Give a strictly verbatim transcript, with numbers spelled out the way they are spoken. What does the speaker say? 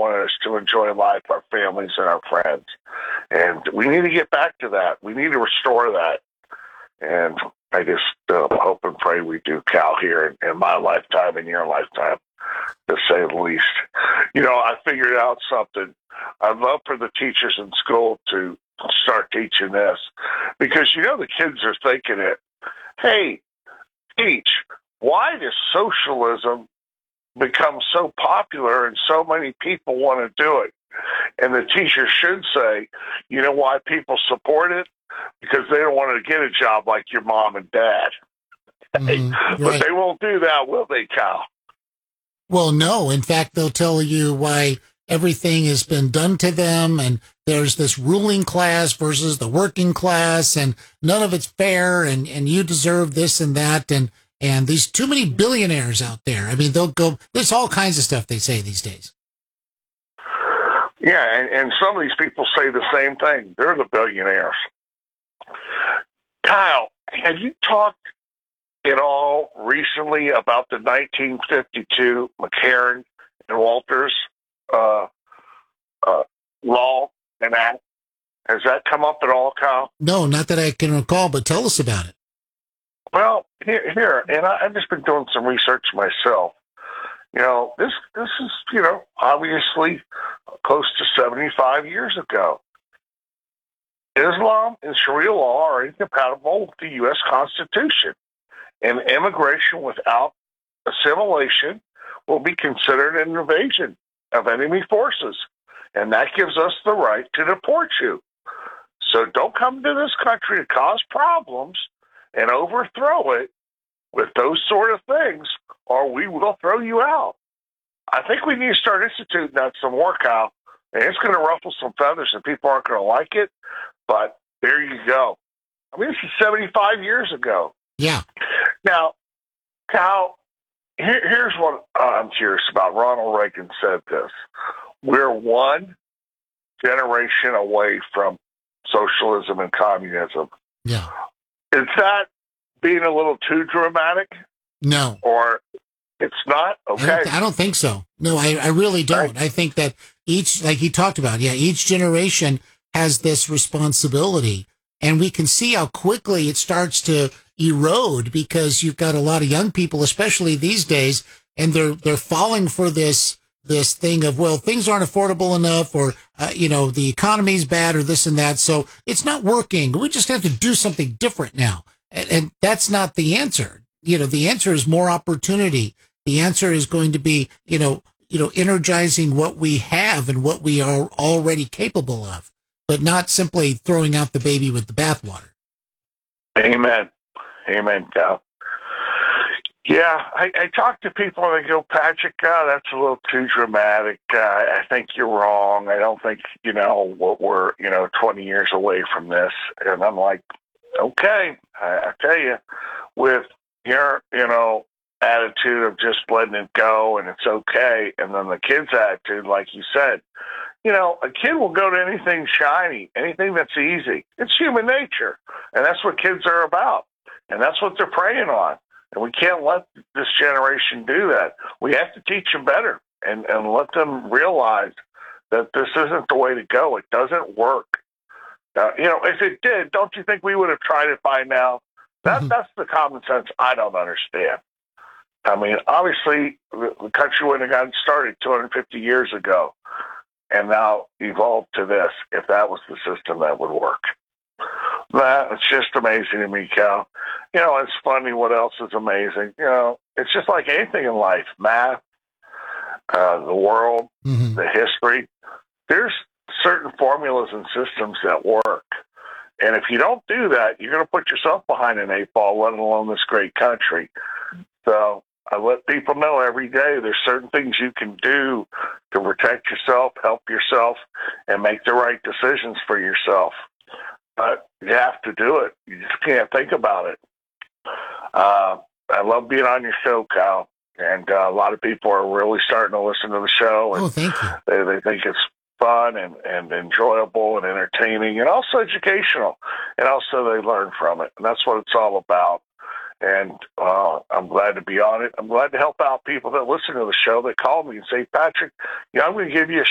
wanted us to enjoy life, our families, and our friends. And we need to get back to that. We need to restore that. And I just uh, hope and pray we do, Cal, here in, in my lifetime and your lifetime, to say the least. You know, I figured out something. I'd love for the teachers in school to start teaching this, because, you know, the kids are thinking it. Hey, teach, why does socialism become so popular and so many people want to do it? And the teacher should say, you know why people support it? Because they don't want to get a job like your mom and dad. Mm-hmm. Right. But they won't do that, will they, Cal? Well, no. In fact, they'll tell you why everything has been done to them, and there's this ruling class versus the working class, and none of it's fair, and, and you deserve this and that, and, and there's too many billionaires out there. I mean, they'll go, there's all kinds of stuff they say these days. Yeah, and, and some of these people say the same thing. They're the billionaires. Kyle, have you talked at all recently about the nineteen fifty-two McCarran and Walters uh, uh, law and act? Has that come up at all, Kyle? No, not that I can recall, but tell us about it. Well, here, here and I, I've just been doing some research myself. You know, this this is, you know, obviously close to seventy-five years ago. Islam and Sharia law are incompatible with the U S Constitution, and immigration without assimilation will be considered an invasion of enemy forces, and that gives us the right to deport you. So don't come to this country to cause problems and overthrow it with those sort of things, or we will throw you out. I think we need to start instituting that some more, Kyle. And it's going to ruffle some feathers, and people aren't going to like it. But there you go. I mean, this is seventy-five years ago. Yeah. Now, Kyle, here, here's what uh, I'm curious about. Ronald Reagan said this. We're one generation away from socialism and communism. Yeah. Is that being a little too dramatic? No. Or it's not? Okay. I don't, I don't think so. No, I, I really don't. Right. I think that each, like he talked about, yeah, each generation has this responsibility. And we can see how quickly it starts to erode, because you've got a lot of young people, especially these days, and they're they're falling for this this thing of, well, things aren't affordable enough, or, uh, you know, the economy's bad, or this and that. So it's not working. We just have to do something different now. And, and that's not the answer. You know, the answer is more opportunity. The answer is going to be, you know, you know, energizing what we have and what we are already capable of, but not simply throwing out the baby with the bathwater. Amen. Amen, Cal. Yeah, I, I talk to people and they go, Patrick, uh, that's a little too dramatic. Uh, I think you're wrong. I don't think, you know, we're, you know, twenty years away from this. And I'm like, okay, I, I tell you, with your, you know, attitude of just letting it go and it's okay, and then the kid's attitude, like you said, you know, a kid will go to anything shiny, anything that's easy. It's human nature, and that's what kids are about, and that's what they're preying on. And we can't let this generation do that. We have to teach them better and, and let them realize that this isn't the way to go. It doesn't work. Uh, you know, if it did, don't you think we would have tried it by now? That, mm-hmm. That's the common sense I don't understand. I mean, obviously, the country wouldn't have gotten started two hundred fifty years ago and now evolved to this if that was the system that would work. That, it's just amazing to me, Cal. You know, it's funny what else is amazing. You know, it's just like anything in life, math, uh, the world, mm-hmm. the history. There's certain formulas and systems that work. And if you don't do that, you're going to put yourself behind an eight ball, let alone this great country. So I let people know every day there's certain things you can do to protect yourself, help yourself, and make the right decisions for yourself. But you have to do it. You just can't think about it. Uh, I love being on your show, Kyle. And uh, a lot of people are really starting to listen to the show. And oh, thank you. They, they think it's fun and, and enjoyable and entertaining and also educational. And also they learn from it. And that's what it's all about. And uh, I'm glad to be on it. I'm glad to help out people that listen to the show that call me and say, Patrick, you know, I'm going to give you a